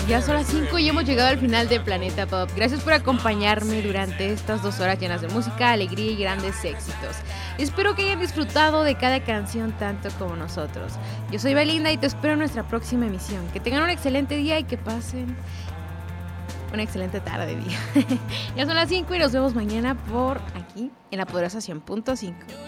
Ya son las 5 y hemos llegado al final de Planeta Pop. Gracias por acompañarme durante estas 2 horas llenas de música, alegría y grandes éxitos. Espero que hayan disfrutado de cada canción tanto como nosotros. Yo soy Belinda y te espero en nuestra próxima emisión. Que tengan un excelente día y que pasen una excelente tarde día. Ya son las 5 y nos vemos mañana por aquí en La Poderosa 100.5.